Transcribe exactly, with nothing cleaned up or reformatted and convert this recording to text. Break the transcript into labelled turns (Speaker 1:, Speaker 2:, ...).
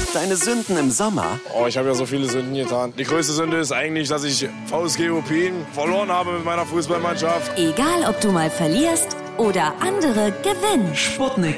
Speaker 1: Deine Sünden im Sommer?
Speaker 2: Oh, ich habe ja so viele Sünden getan. Die größte Sünde ist eigentlich, dass ich V S G Opin verloren habe mit meiner Fußballmannschaft.
Speaker 3: Egal, ob du mal verlierst oder andere gewinnen.
Speaker 1: Sputnik